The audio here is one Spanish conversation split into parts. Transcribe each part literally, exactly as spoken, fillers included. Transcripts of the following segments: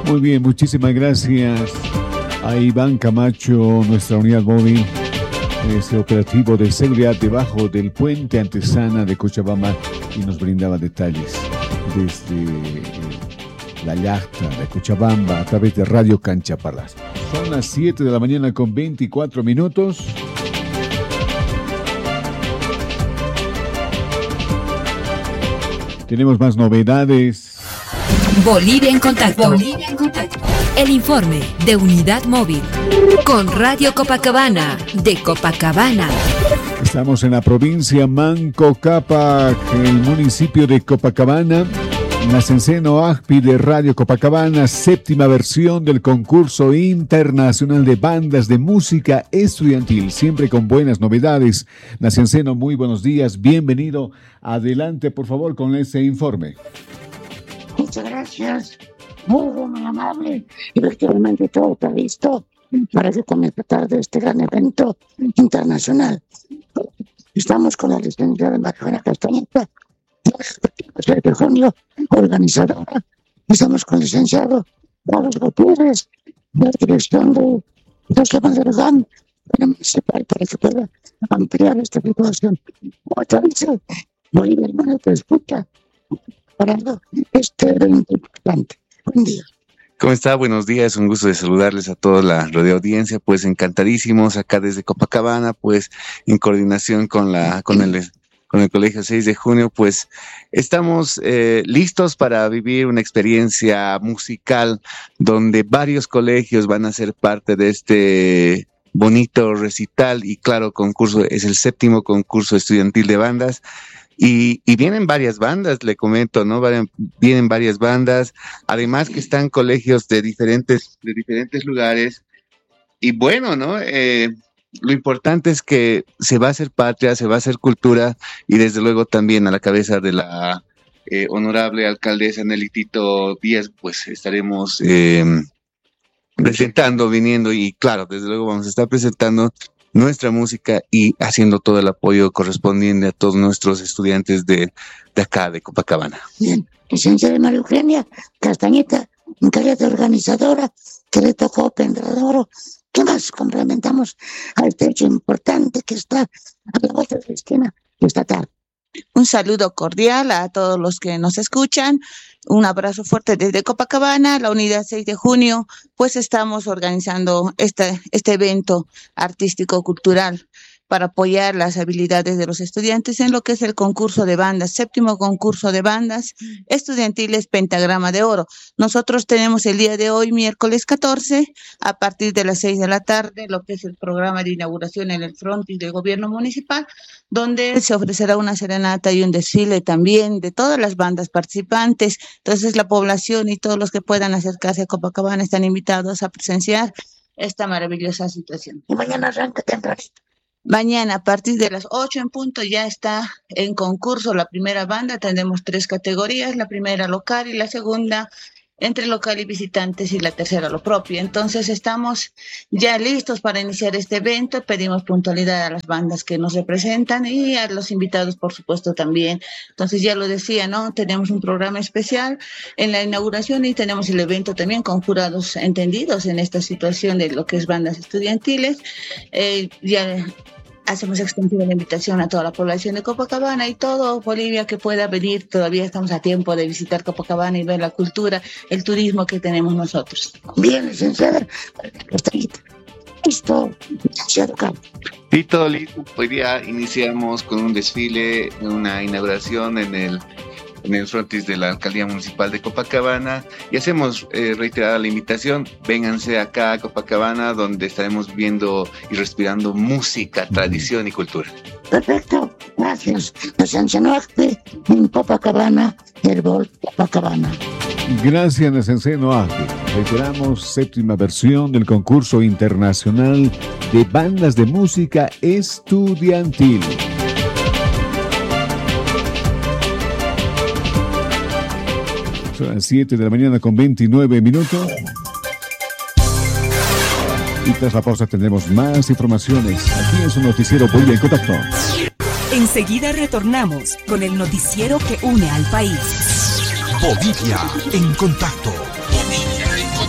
Muy bien, muchísimas gracias a Iván Camacho, nuestra unidad móvil, este operativo de seguridad debajo del puente Antesana de Cochabamba, y nos brindaba detalles desde eh, la yacta de Cochabamba a través de Radio Cancha Palacio. Son las siete de la mañana con veinticuatro minutos. Tenemos más novedades. Bolivia en contacto. Bolivia en contacto. El informe de Unidad Móvil con Radio Copacabana de Copacabana. Estamos en la provincia Manco Cápac, en el municipio de Copacabana. Nacenceno Agpi de Radio Copacabana, séptima versión del concurso internacional de bandas de música estudiantil, siempre con buenas novedades. Nacenceno, muy buenos días, bienvenido. Adelante, por favor, con ese informe. Muchas gracias, muy, muy amable. Efectivamente, todo está listo para que comience tarde este gran evento internacional. Estamos con la licenciada Marijuana Castañeta, de junio, organizadora. Estamos con el licenciado Carlos Gutiérrez, de la dirección de los temas del G A M municipal, para que pueda ampliar esta situación. Otra vez, Bolivia hermana te escucha para este evento importante. Buen día. ¿Cómo está? Buenos días, un gusto de saludarles a toda la radio audiencia, pues encantadísimos acá desde Copacabana, pues en coordinación con la con el con el Colegio seis de junio, pues estamos eh, listos para vivir una experiencia musical donde varios colegios van a ser parte de este bonito recital y claro, concurso, es el séptimo concurso estudiantil de bandas. Y, y vienen varias bandas, le comento, ¿no? Vienen varias bandas, además que están colegios de diferentes, de diferentes lugares. Y bueno, ¿no? Eh, lo importante es que se va a hacer patria, se va a hacer cultura, y desde luego también a la cabeza de la eh, honorable alcaldesa Nelly Tito Díaz, pues estaremos eh, presentando, viniendo, y claro, desde luego vamos a estar presentando nuestra música y haciendo todo el apoyo correspondiente a todos nuestros estudiantes de, de acá, de Copacabana. Bien, licenciada María Eugenia Castañeta, encargada de organizadora, que le tocó Pendra de Oro. ¿Qué más complementamos a este hecho importante que está a la vuelta de la esquina esta tarde? Un saludo cordial a todos los que nos escuchan, un abrazo fuerte desde Copacabana, la unidad seis de junio, pues estamos organizando este, este evento artístico-cultural para apoyar las habilidades de los estudiantes en lo que es el concurso de bandas, séptimo concurso de bandas estudiantiles Pentagrama de Oro. Nosotros tenemos el día de hoy, miércoles catorce, a partir de las seis de la tarde, lo que es el programa de inauguración en el frontis del gobierno municipal, donde se ofrecerá una serenata y un desfile también de todas las bandas participantes. Entonces la población y todos los que puedan acercarse a Copacabana están invitados a presenciar esta maravillosa situación. Y mañana arranca tempranito. Mañana a partir de las ocho en punto ya está en concurso la primera banda. Tendremos tres categorías, la primera local y la segunda entre local y visitantes y la tercera lo propio. Entonces estamos ya listos para iniciar este evento. Pedimos puntualidad a las bandas que nos representan y a los invitados, por supuesto, también. Entonces ya lo decía, ¿no? Tenemos un programa especial en la inauguración y tenemos el evento también con jurados entendidos en esta situación de lo que es bandas estudiantiles. Eh, ya hacemos extensiva la invitación a toda la población de Copacabana y todo Bolivia que pueda venir. Todavía estamos a tiempo de visitar Copacabana y ver la cultura, el turismo que tenemos nosotros. Bien, licenciada. Listo, licenciado Carlos. Sí, todo listo. Hoy día iniciamos con un desfile, una inauguración en el en el frontis de la Alcaldía Municipal de Copacabana, y hacemos eh, reiterada la invitación, vénganse acá a Copacabana, donde estaremos viendo y respirando música, tradición y cultura. Perfecto, gracias. Nacenceno Agpi en Copacabana, Herbol Copacabana. Gracias, Nacenceno Agpi. Reiteramos, séptima versión del concurso internacional de bandas de música estudiantil. Son las siete de la mañana con veintinueve minutos. Y tras la pausa tendremos más informaciones. Aquí en su noticiero Bolivia en Contacto. Enseguida retornamos con el noticiero que une al país. Bolivia en Contacto. Bolivia en Contacto.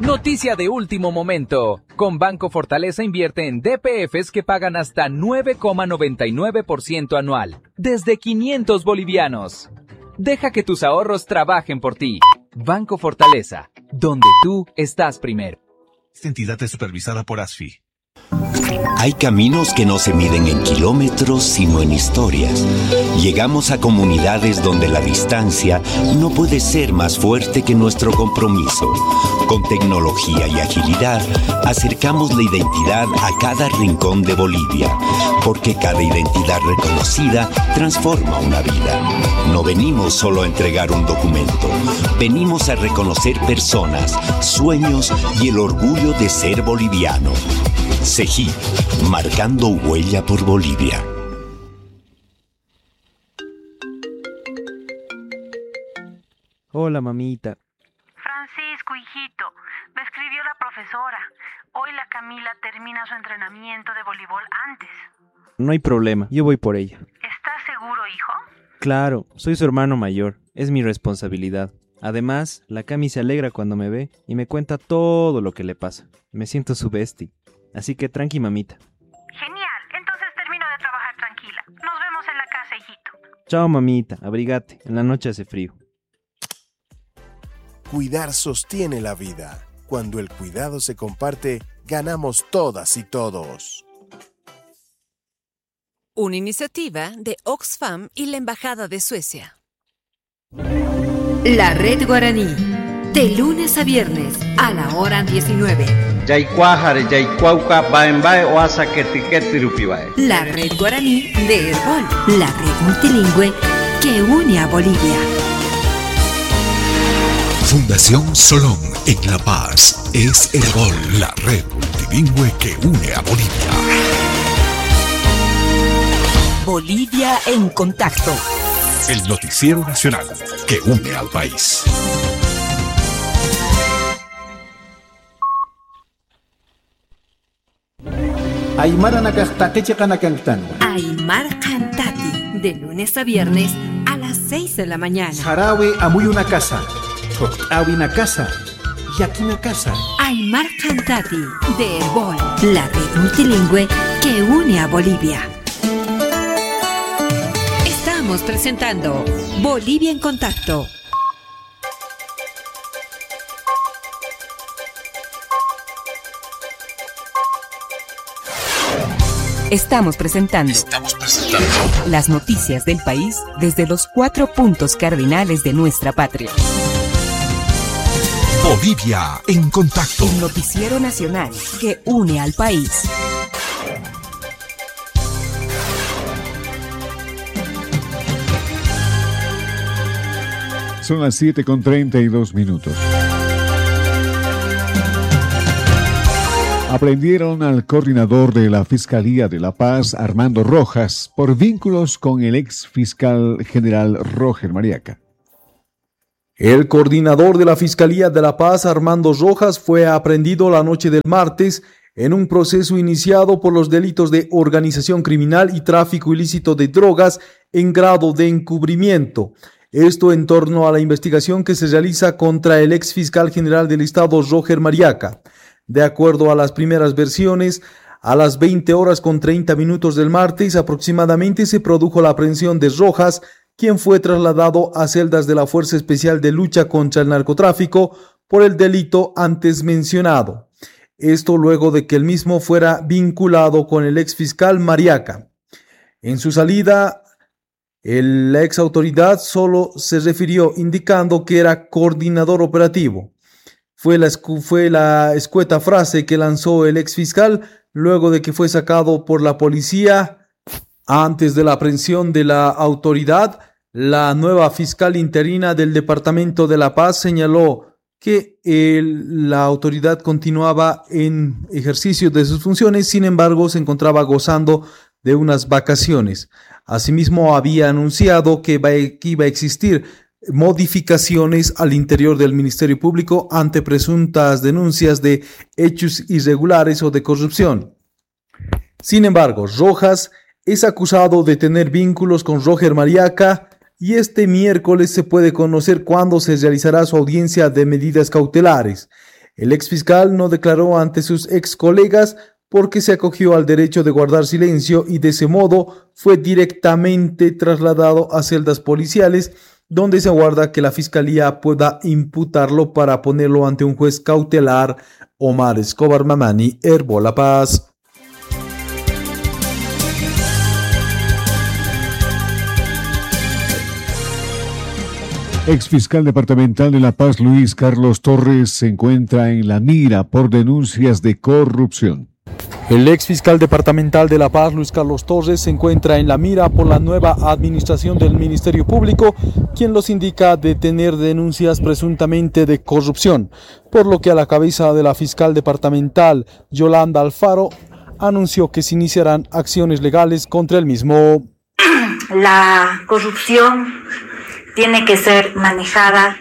Noticia de último momento. Con Banco Fortaleza invierte en D P Fs que pagan hasta nueve coma noventa y nueve por ciento anual, desde quinientos bolivianos. Deja que tus ahorros trabajen por ti. Banco Fortaleza, donde tú estás primero. Esta entidad es supervisada por A S F I. Hay caminos que no se miden en kilómetros, sino en historias. Llegamos a comunidades donde la distancia no puede ser más fuerte que nuestro compromiso. Con tecnología y agilidad, acercamos la identidad a cada rincón de Bolivia, porque cada identidad reconocida transforma una vida. No venimos solo a entregar un documento, venimos a reconocer personas, sueños y el orgullo de ser boliviano. Cejí, marcando huella por Bolivia. Hola, mamita. Francisco, hijito, me escribió la profesora. Hoy la Camila termina su entrenamiento de voleibol antes. No hay problema, yo voy por ella. ¿Estás seguro, hijo? Claro, soy su hermano mayor, es mi responsabilidad. Además, la Cami se alegra cuando me ve y me cuenta todo lo que le pasa. Me siento su bestie. Así que tranqui, mamita. Genial, entonces termino de trabajar tranquila. Nos vemos en la casa, hijito. Chao, mamita, abrigate, en la noche hace frío. Cuidar sostiene la vida. Cuando el cuidado se comparte, ganamos todas y todos. Una iniciativa de Oxfam y la Embajada de Suecia. La Red Guaraní, de lunes a viernes a la hora diecinueve. La Red Guaraní de Herbol, la red multilingüe que une a Bolivia. Fundación Solón en La Paz es Herbol, la red multilingüe que une a Bolivia. Bolivia en contacto. El noticiero nacional que une al país. Aymara Nakastaki Kanakantano. Aymar Cantati, de lunes a viernes a las seis de la mañana. Sarawi Amuy una casa. Awi una casa. Yaki una casa. Aymar Cantati, de Herbol, la red multilingüe que une a Bolivia. Estamos presentando Bolivia en Contacto. Estamos presentando, Estamos presentando las noticias del país desde los cuatro puntos cardinales de nuestra patria. Bolivia en Contacto. El noticiero nacional que une al país. Son las siete con treinta y dos minutos. Aprendieron al coordinador de la Fiscalía de La Paz, Armando Rojas, por vínculos con el ex fiscal general Roger Mariaca. El coordinador de la Fiscalía de La Paz, Armando Rojas, fue aprehendido la noche del martes en un proceso iniciado por los delitos de organización criminal y tráfico ilícito de drogas en grado de encubrimiento. Esto en torno a la investigación que se realiza contra el ex fiscal general del Estado, Roger Mariaca. De acuerdo a las primeras versiones, a las veinte horas con treinta minutos del martes aproximadamente se produjo la aprehensión de Rojas, quien fue trasladado a celdas de la Fuerza Especial de Lucha contra el Narcotráfico por el delito antes mencionado. Esto luego de que el mismo fuera vinculado con el ex fiscal Mariaca. En su salida, el, la ex autoridad solo se refirió indicando que era coordinador operativo. Fue la, fue la escueta frase que lanzó el ex fiscal luego de que fue sacado por la policía. Antes de la aprehensión de la autoridad, la nueva fiscal interina del Departamento de La Paz señaló que el, la autoridad continuaba en ejercicio de sus funciones, sin embargo se encontraba gozando de unas vacaciones. Asimismo había anunciado que, va, que iba a existir modificaciones al interior del Ministerio Público ante presuntas denuncias de hechos irregulares o de corrupción. Sin embargo, Rojas es acusado de tener vínculos con Roger Mariaca y este miércoles se puede conocer cuándo se realizará su audiencia de medidas cautelares. El exfiscal no declaró ante sus ex colegas porque se acogió al derecho de guardar silencio y de ese modo fue directamente trasladado a celdas policiales donde se aguarda que la fiscalía pueda imputarlo para ponerlo ante un juez cautelar. Omar Escobar Mamani, Herbo La Paz. Exfiscal departamental de La Paz, Luis Carlos Torres, se encuentra en la mira por denuncias de corrupción. El exfiscal departamental de La Paz, Luis Carlos Torres, se encuentra en la mira por la nueva administración del Ministerio Público, quien los indica de tener denuncias presuntamente de corrupción, por lo que a la cabeza de la fiscal departamental, Yolanda Alfaro, anunció que se iniciarán acciones legales contra el mismo. La corrupción tiene que ser manejada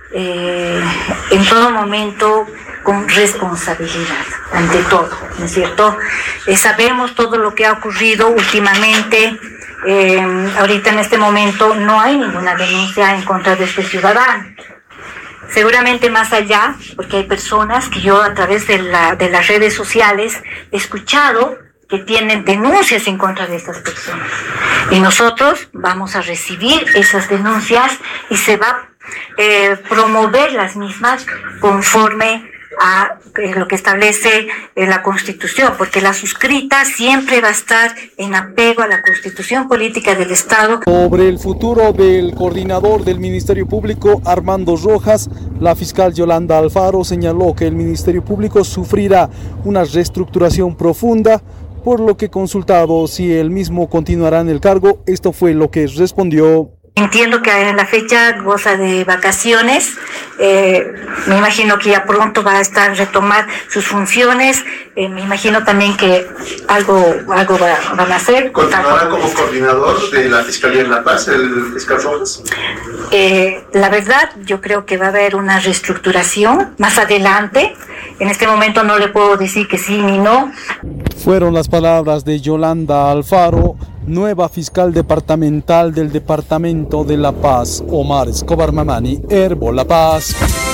eh, en todo momento con responsabilidad, ante todo, ¿no es cierto? Eh, sabemos todo lo que ha ocurrido últimamente, eh, ahorita en este momento no hay ninguna denuncia en contra de este ciudadano. Seguramente más allá, porque hay personas que yo a través de, la, de las redes sociales he escuchado que tienen denuncias en contra de estas personas. Y nosotros vamos a recibir esas denuncias y se va a eh, promover las mismas conforme a eh, lo que establece eh, la Constitución, porque la suscrita siempre va a estar en apego a la Constitución Política del Estado. Sobre el futuro del coordinador del Ministerio Público, Armando Rojas, la fiscal Yolanda Alfaro señaló que el Ministerio Público sufrirá una reestructuración profunda, por lo que consultado si él mismo continuará en el cargo, esto fue lo que respondió. Entiendo que en la fecha goza de vacaciones, eh, me imagino que ya pronto va a estar retomar sus funciones, eh, me imagino también que algo algo va, van a hacer. ¿Continuará como coordinador de la Fiscalía en La Paz, el fiscal Rojas? Eh, la verdad, yo creo que va a haber una reestructuración más adelante. En este momento no le puedo decir que sí ni no. Fueron las palabras de Yolanda Alfaro, nueva fiscal departamental del Departamento de La Paz. Omar Escobar Mamani, Herbo La Paz.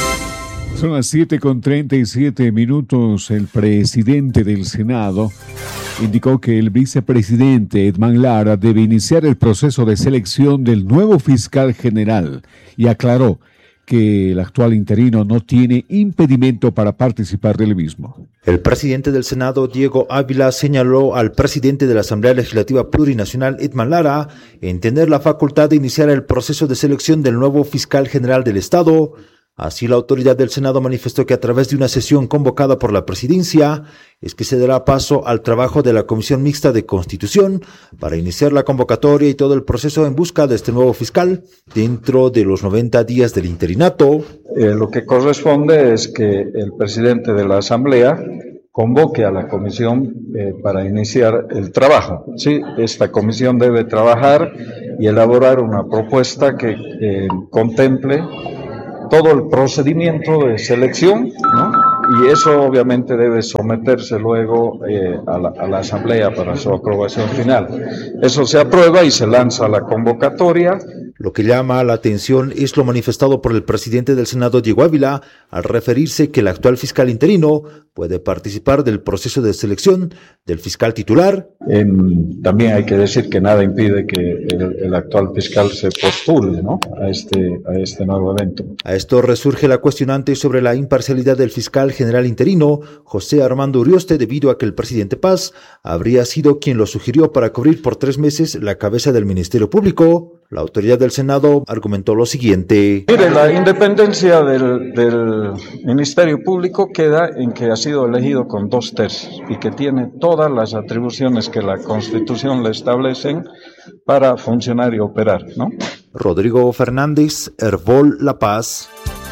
Son las siete con treinta y siete minutos. El presidente del Senado indicó que el vicepresidente Edman Lara debe iniciar el proceso de selección del nuevo fiscal general y aclaró que el actual interino no tiene impedimento para participar del mismo. El presidente del Senado, Diego Ávila, señaló al presidente de la Asamblea Legislativa Plurinacional, Edman Lara, en tener la facultad de iniciar el proceso de selección del nuevo fiscal general del Estado. Así, la autoridad del Senado manifestó que a través de una sesión convocada por la presidencia es que se dará paso al trabajo de la Comisión Mixta de Constitución para iniciar la convocatoria y todo el proceso en busca de este nuevo fiscal dentro de los noventa días del interinato. Eh, lo que corresponde es que el presidente de la Asamblea convoque a la comisión eh, para iniciar el trabajo. Sí, esta comisión debe trabajar y elaborar una propuesta que eh, contemple todo el procedimiento de selección, ¿no? Y eso obviamente debe someterse luego eh, a, la, a la Asamblea para su aprobación final. Eso se aprueba y se lanza la convocatoria. Lo que llama la atención es lo manifestado por el presidente del Senado, Diego Ávila, al referirse que el actual fiscal interino puede participar del proceso de selección del fiscal titular. Eh, también hay que decir que nada impide que el, el actual fiscal se postule, ¿no?, a este, a este nuevo evento. A esto resurge la cuestionante sobre la imparcialidad del fiscal general interino, José Armando Urioste, debido a que el presidente Paz habría sido quien lo sugirió para cubrir por tres meses la cabeza del Ministerio Público. La autoridad del Senado argumentó lo siguiente. Mire, la independencia del, del Ministerio Público queda en que ha sido elegido con dos tercios y que tiene todas las atribuciones que la Constitución le establecen para funcionar y operar, ¿no? Rodrigo Fernández, Herbol La Paz.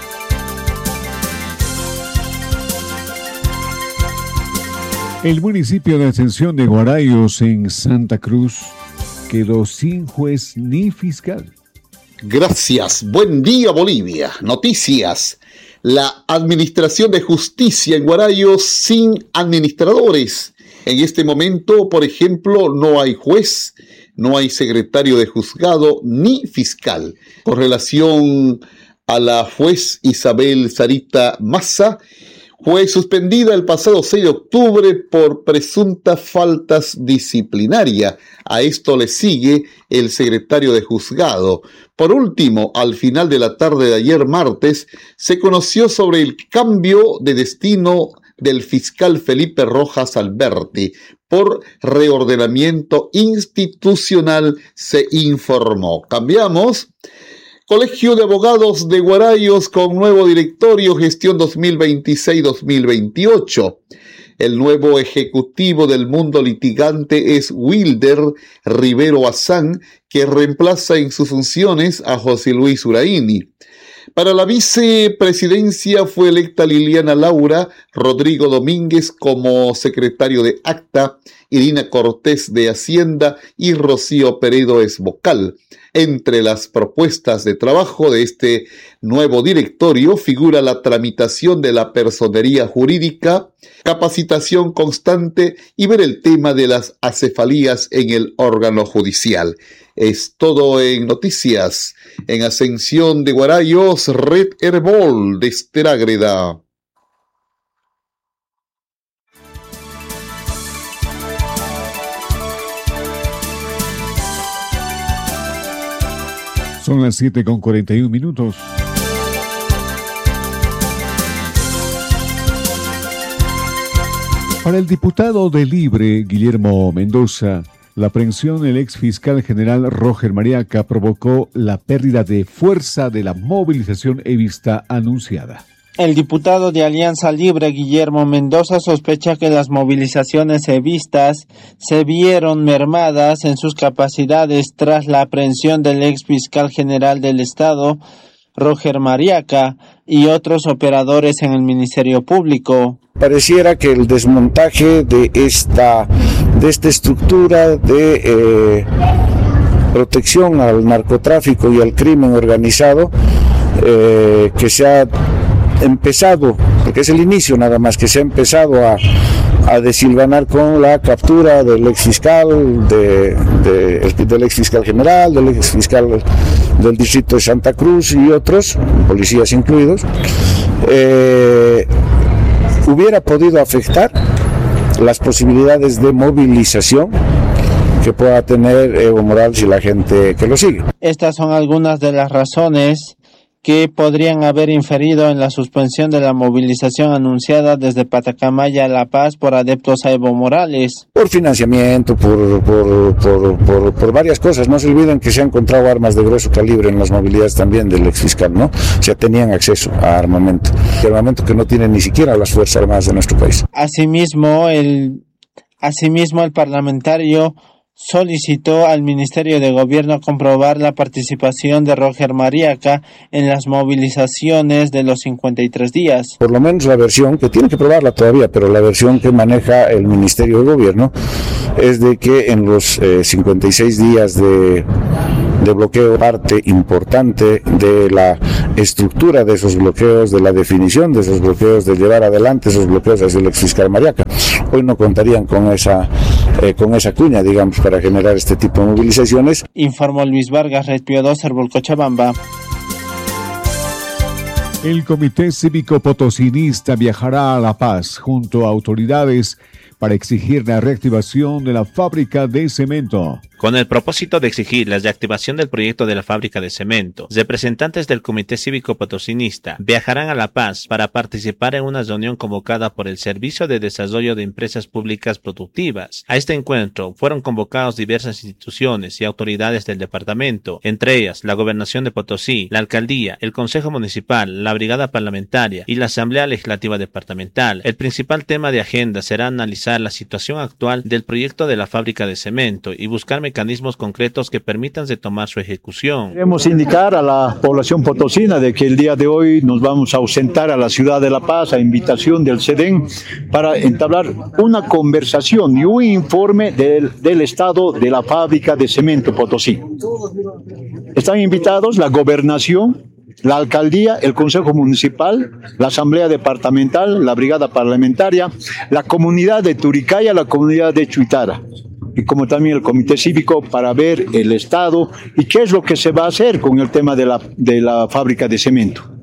El municipio de Ascensión de Guarayos en Santa Cruz quedó sin juez ni fiscal. Gracias. Buen día, Bolivia. Noticias. La Administración de Justicia en Guarayos sin administradores. En este momento, por ejemplo, no hay juez, no hay secretario de juzgado ni fiscal. Con relación a la juez Isabel Sarita Massa, fue suspendida el pasado seis de octubre por presuntas faltas disciplinarias. A esto le sigue el secretario de juzgado. Por último, al final de la tarde de ayer martes, se conoció sobre el cambio de destino del fiscal Felipe Rojas Alberti. Por reordenamiento institucional se informó. Cambiamos. Colegio de Abogados de Guarayos con nuevo directorio, gestión dos mil veintiséis dos mil veintiocho. El nuevo ejecutivo del mundo litigante es Wilder Rivero Azán, que reemplaza en sus funciones a José Luis Uraini. Para la vicepresidencia fue electa Liliana Laura, Rodrigo Domínguez como secretario de Acta, Irina Cortés de Hacienda y Rocío Peredo es vocal. Entre las propuestas de trabajo de este nuevo directorio figura la tramitación de la personería jurídica, capacitación constante y ver el tema de las acefalías en el órgano judicial. Es todo en noticias. En Ascensión de Guarayos, Red Herbol de Esterágreda. Son las siete con cuarenta y un minutos. Para el diputado de Libre, Guillermo Mendoza, la aprehensión del ex fiscal general Roger Mariaca provocó la pérdida de fuerza de la movilización evista anunciada. El diputado de Alianza Libre, Guillermo Mendoza, sospecha que las movilizaciones evistas se vieron mermadas en sus capacidades tras la aprehensión del ex fiscal general del Estado, Roger Mariaca, y otros operadores en el Ministerio Público. Pareciera que el desmontaje de esta, de esta estructura de eh, protección al narcotráfico y al crimen organizado eh, que se ha empezado, porque es el inicio nada más, que se ha empezado a, a desilvanar con la captura del ex fiscal, de, de, del ex fiscal general, del ex fiscal del distrito de Santa Cruz y otros, policías incluidos, eh, hubiera podido afectar las posibilidades de movilización que pueda tener Evo Morales y la gente que lo sigue. Estas son algunas de las razones que podrían haber inferido en la suspensión de la movilización anunciada desde Patacamaya a La Paz por adeptos a Evo Morales. Por financiamiento, por, por, por, por, por varias cosas. No se olviden que se han encontrado armas de grueso calibre en las movilidades también del exfiscal, ¿no? O sea, tenían acceso a armamento. Armamento que no tienen ni siquiera las Fuerzas Armadas de nuestro país. Asimismo, el, asimismo, el parlamentario solicitó al Ministerio de Gobierno comprobar la participación de Roger Mariaca en las movilizaciones de los cincuenta y tres días. Por lo menos la versión, que tiene que probarla todavía, pero la versión que maneja el Ministerio de Gobierno es de que en los eh, cincuenta y seis días de, de bloqueo, parte importante de la estructura de esos bloqueos, de la definición de esos bloqueos, de llevar adelante esos bloqueos hacia el exfiscal Mariaca. Hoy no contarían con esa, eh, con esa cuña, digamos, para generar este tipo de movilizaciones. Informó Luis Vargas, Red Pío dos, Herbol Cochabamba. El Comité Cívico Potosinista viajará a La Paz junto a autoridades para exigir la reactivación de la fábrica de cemento. Con el propósito de exigir la reactivación del proyecto de la fábrica de cemento, representantes del Comité Cívico Potosinista viajarán a La Paz para participar en una reunión convocada por el Servicio de Desarrollo de Empresas Públicas Productivas. A este encuentro fueron convocados diversas instituciones y autoridades del departamento, entre ellas la Gobernación de Potosí, la Alcaldía, el Consejo Municipal, la Brigada Parlamentaria y la Asamblea Legislativa Departamental. El principal tema de agenda será analizar la situación actual del proyecto de la fábrica de cemento y buscar mecanismos concretos que permitan retomar su ejecución. Queremos indicar a la población potosina de que el día de hoy nos vamos a ausentar a la ciudad de La Paz a invitación del C E D E N para entablar una conversación y un informe del, del estado de la fábrica de cemento Potosí. Están invitados la gobernación, la alcaldía, el consejo municipal, la asamblea departamental, la brigada parlamentaria, la comunidad de Turicaya, la comunidad de Chuitara, y como también el comité cívico, para ver el estado y qué es lo que se va a hacer con el tema de la, de la fábrica de cemento.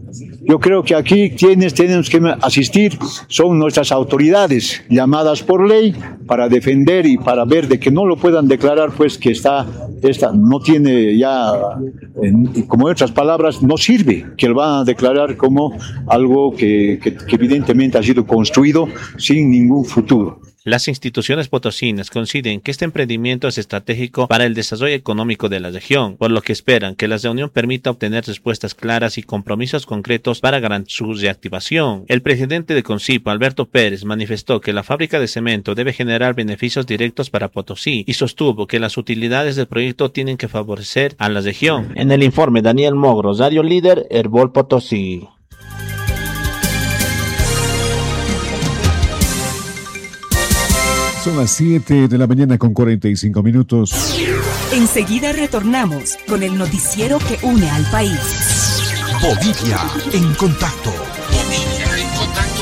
Yo creo que aquí quienes tenemos que asistir son nuestras autoridades llamadas por ley para defender y para ver de que no lo puedan declarar, pues que está, esta no tiene ya, en, como en otras palabras, no sirve, que lo van a declarar como algo que, que, que evidentemente ha sido construido sin ningún futuro. Las instituciones potosinas coinciden que este emprendimiento es estratégico para el desarrollo económico de la región, por lo que esperan que la reunión permita obtener respuestas claras y compromisos concretos para garantizar su reactivación. El presidente de CONCIPO, Alberto Pérez, manifestó que la fábrica de cemento debe generar beneficios directos para Potosí y sostuvo que las utilidades del proyecto tienen que favorecer a la región. En el informe, Daniel Mogro, Radio Líder, Herbol Potosí. Son las siete de la mañana con cuarenta y cinco minutos. Enseguida retornamos con el noticiero que une al país. Bolivia en contacto. Bolivia en contacto.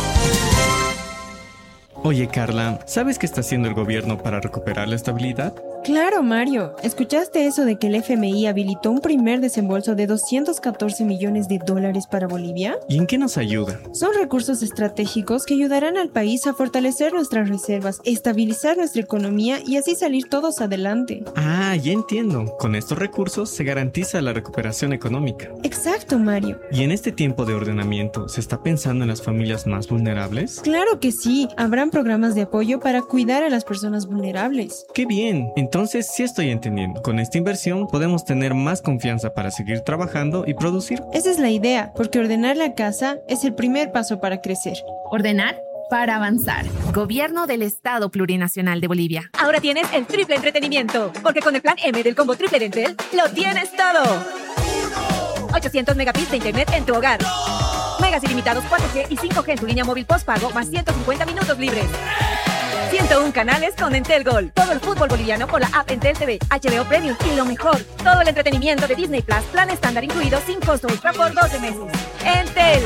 Oye, Carla, ¿sabes qué está haciendo el gobierno para recuperar la estabilidad? Claro, Mario. ¿Escuchaste eso de que el F M I habilitó un primer desembolso de doscientos catorce millones de dólares para Bolivia? ¿Y en qué nos ayuda? Son recursos estratégicos que ayudarán al país a fortalecer nuestras reservas, estabilizar nuestra economía y así salir todos adelante. Ah, ya entiendo. Con estos recursos se garantiza la recuperación económica. Exacto, Mario. ¿Y en este tiempo de ordenamiento se está pensando en las familias más vulnerables? Claro que sí. Habrán programas de apoyo para cuidar a las personas vulnerables. ¡Qué bien! Entonces sí estoy entendiendo. Con esta inversión podemos tener más confianza para seguir trabajando y producir. Esa es la idea, porque ordenar la casa es el primer paso para crecer. Ordenar para avanzar. Gobierno del Estado Plurinacional de Bolivia. Ahora tienes el triple entretenimiento, porque con el plan M del combo triple de Entel, lo tienes todo. ochocientos megabits de internet en tu hogar. Megas ilimitados cuatro G y cinco G en tu línea móvil postpago, más ciento cincuenta minutos libres. ciento uno canales con Entel Gol. Todo el fútbol boliviano con la app Entel T V, H B O Premium y lo mejor, todo el entretenimiento de Disney Plus, plan estándar incluido sin costo extra por doce meses. Entel.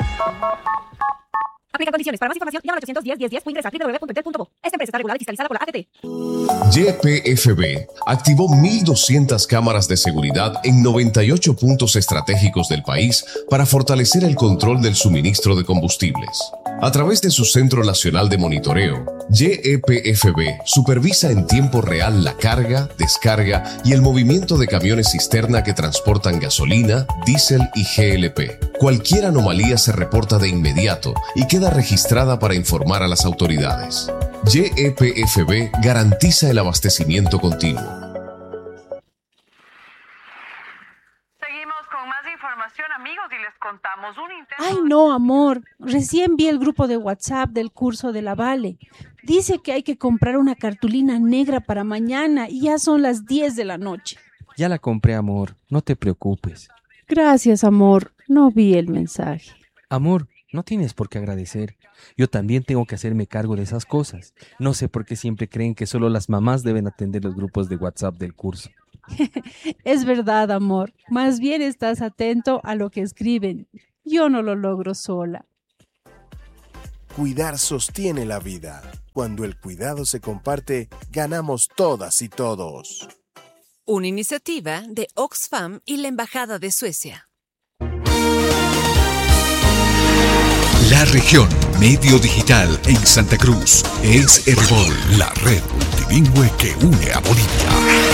Aplica condiciones. Para más información, llama al ochocientos diez, diez, diez o ingresa a doble u doble u doble u punto entel punto bo. Esta empresa está regulada y fiscalizada por la A T T. Y P F B activó mil doscientas cámaras de seguridad en noventa y ocho puntos estratégicos del país para fortalecer el control del suministro de combustibles. A través de su Centro Nacional de Monitoreo, Y P F B supervisa en tiempo real la carga, descarga y el movimiento de camiones cisterna que transportan gasolina, diésel y G L P. Cualquier anomalía se reporta de inmediato y queda registrada para informar a las autoridades. Y P F B garantiza el abastecimiento continuo. Seguimos con más información, amigos, y les contamos un intento... Ay, no, amor. Recién vi el grupo de WhatsApp del curso de la Vale. Dice que hay que comprar una cartulina negra para mañana y ya son las diez de la noche. Ya la compré, amor. No te preocupes. Gracias, amor. No vi el mensaje. Amor, no tienes por qué agradecer. Yo también tengo que hacerme cargo de esas cosas. No sé por qué siempre creen que solo las mamás deben atender los grupos de WhatsApp del curso. Es verdad, amor. Más bien estás atento a lo que escriben. Yo no lo logro sola. Cuidar sostiene la vida. Cuando el cuidado se comparte, ganamos todas y todos. Una iniciativa de Oxfam y la Embajada de Suecia. La región medio digital en Santa Cruz es Herbol, la red multilingüe que une a Bolivia.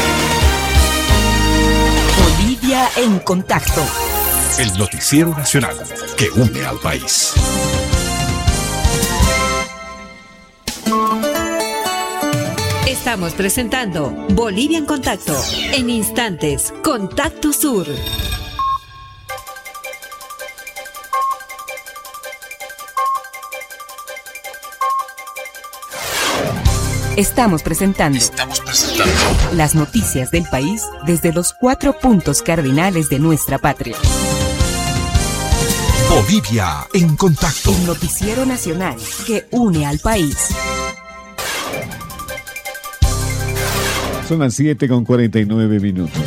Bolivia en contacto. El noticiero nacional que une al país. Estamos presentando Bolivia en contacto. En instantes, Contacto Sur. Estamos presentando, Estamos presentando las noticias del país desde los cuatro puntos cardinales de nuestra patria. Bolivia en contacto. El noticiero nacional que une al país. Son las siete con cuarenta y nueve minutos.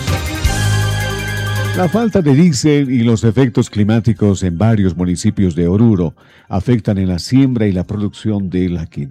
La falta de diésel y los efectos climáticos en varios municipios de Oruro afectan en la siembra y la producción de la quinoa.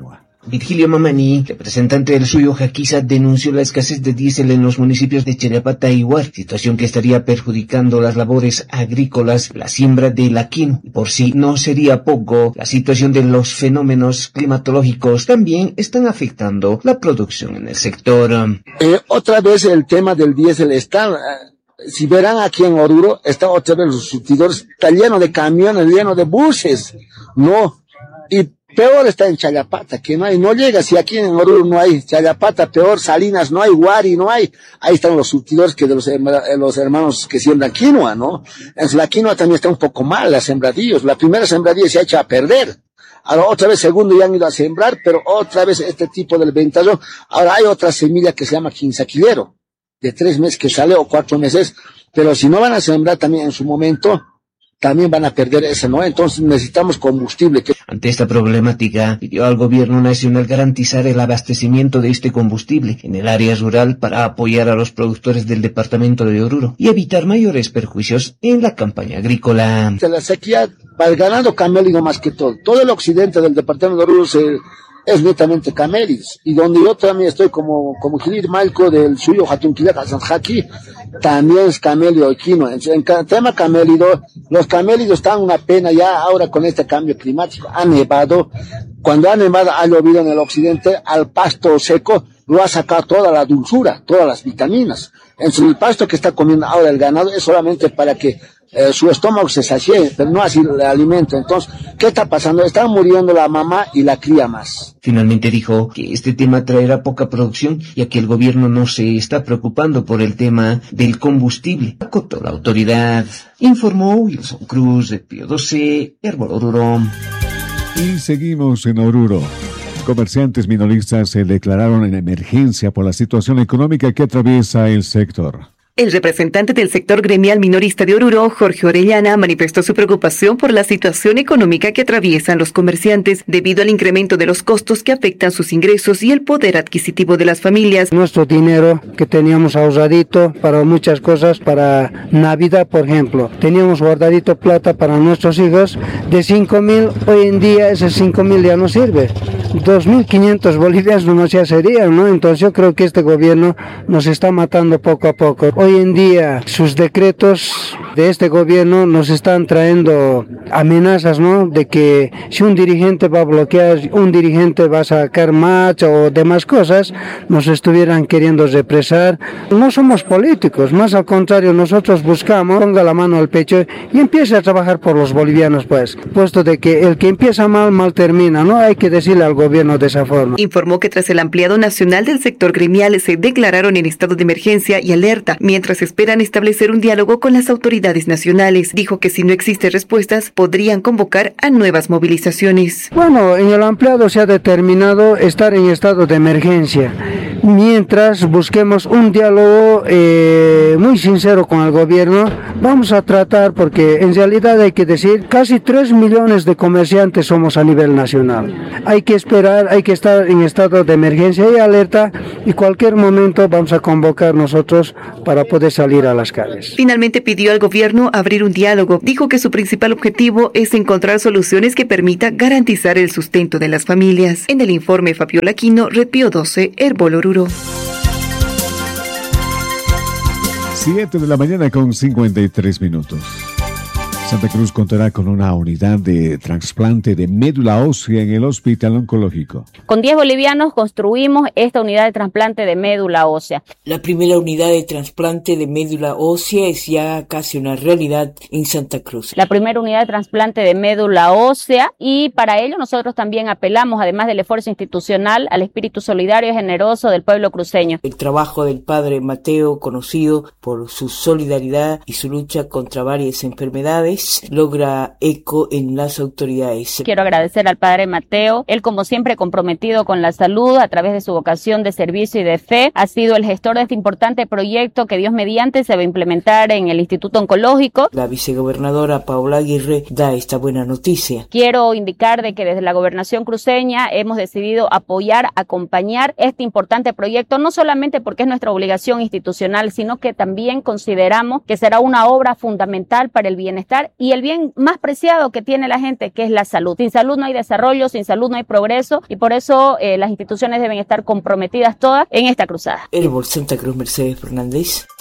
Virgilio Mamani, representante del Suyo Jaquiza, denunció la escasez de diésel en los municipios de Chayapata y Huar, situación que estaría perjudicando las labores agrícolas, la siembra de la quinoa. Por si no sería poco, la situación de los fenómenos climatológicos también están afectando la producción en el sector. Eh, otra vez el tema del diésel está... Si verán aquí en Oruro, está otra vez los surtidores, está lleno de camiones, lleno de buses, no, y peor está en Chayapata, que no hay, no llega, si aquí en Oruro no hay Chayapata, peor, Salinas no hay, Huari no hay, ahí están los surtidores que de los, los hermanos que siembran quinoa, ¿no? Entonces la quinoa también está un poco mal, las sembradillos, la primera sembradilla se ha hecho a perder. Ahora otra vez segundo ya han ido a sembrar, pero otra vez este tipo del ventazo. Ahora hay otra semilla que se llama quinzaquilero, de tres meses que sale o cuatro meses, pero si no van a sembrar también en su momento, también van a perder ese, ¿no? Entonces necesitamos combustible. Ante esta problemática, pidió al gobierno nacional garantizar el abastecimiento de este combustible en el área rural para apoyar a los productores del departamento de Oruro y evitar mayores perjuicios en la campaña agrícola. La sequía va ganando camélido más que todo. Todo el occidente del departamento de Oruro se... es netamente camélidos, y donde yo también estoy como, como Gilir Malco del Suyo Jatunquilak Azanjaki, también es camélido y quinoa. En, en tema camélido, los camélidos están una pena ya ahora con este cambio climático, ha nevado, cuando ha nevado ha llovido en el occidente, al pasto seco lo ha sacado toda la dulzura, todas las vitaminas. Entonces el pasto que está comiendo ahora el ganado es solamente para que Eh, su estómago se sacie, pero no así el alimento. Entonces, ¿qué está pasando? Están muriendo la mamá y la cría más. Finalmente dijo que este tema traerá poca producción, ya que el gobierno no se está preocupando por el tema del combustible. Acotó la autoridad. Informó Wilson Cruz de Pío doce, Herbol Oruro. Y seguimos en Oruro. Comerciantes minoristas se declararon en emergencia por la situación económica que atraviesa el sector. El representante del sector gremial minorista de Oruro, Jorge Orellana, manifestó su preocupación por la situación económica que atraviesan los comerciantes debido al incremento de los costos que afectan sus ingresos y el poder adquisitivo de las familias. Nuestro dinero que teníamos ahorradito para muchas cosas, para Navidad, por ejemplo, teníamos guardadito plata para nuestros hijos de cinco mil, hoy en día ese cinco mil ya no sirve. dos mil quinientos bolivianos no se serían, ¿no? Entonces yo creo que este gobierno nos está matando poco a poco. Hoy en día sus decretos de este gobierno nos están trayendo amenazas, ¿no? De que si un dirigente va a bloquear, un dirigente va a sacar marcha o demás cosas, nos estuvieran queriendo represar. No somos políticos, más al contrario, nosotros buscamos, ponga la mano al pecho y empiece a trabajar por los bolivianos, pues, puesto de que el que empieza mal, mal termina, ¿no? Hay que decirle al gobierno de esa forma. Informó que tras el ampliado nacional del sector gremial se declararon en estado de emergencia y alerta, mientras esperan establecer un diálogo con las autoridades nacionales. Dijo que si no existen respuestas, podrían convocar a nuevas movilizaciones. Bueno, en el ampliado se ha determinado estar en estado de emergencia, mientras busquemos un diálogo eh, muy sincero con el gobierno. Vamos a tratar, porque en realidad hay que decir, casi tres millones de comerciantes somos a nivel nacional. Hay que esperar, hay que estar en estado de emergencia y alerta, y cualquier momento vamos a convocar nosotros para poder salir a las calles. Finalmente pidió al gobierno abrir un diálogo. Dijo que su principal objetivo es encontrar soluciones que permitan garantizar el sustento de las familias. En el informe, Fabiola Aquino, Red Pío doce, Herbol Oruro. siete de la mañana con cincuenta y tres minutos. Santa Cruz contará con una unidad de trasplante de médula ósea en el Hospital Oncológico. Con diez bolivianos construimos esta unidad de trasplante de médula ósea. La primera unidad de trasplante de médula ósea es ya casi una realidad en Santa Cruz. La primera unidad de trasplante de médula ósea, y para ello nosotros también apelamos, además del esfuerzo institucional, al espíritu solidario y generoso del pueblo cruceño. El trabajo del padre Mateo, conocido por su solidaridad y su lucha contra varias enfermedades, logra eco en las autoridades. Quiero agradecer al padre Mateo, él como siempre comprometido con la salud a través de su vocación de servicio y de fe, ha sido el gestor de este importante proyecto que Dios mediante se va a implementar en el Instituto Oncológico. La vicegobernadora Paola Aguirre da esta buena noticia. Quiero indicar de que desde la gobernación cruceña hemos decidido apoyar, acompañar este importante proyecto, no solamente porque es nuestra obligación institucional, sino que también consideramos que será una obra fundamental para el bienestar bienestar y el bien más preciado que tiene la gente, que es la salud. Sin salud no hay desarrollo, sin salud no hay progreso y por eso eh, las instituciones deben estar comprometidas todas en esta cruzada. Herbol Santa Cruz, Mercedes Fernández.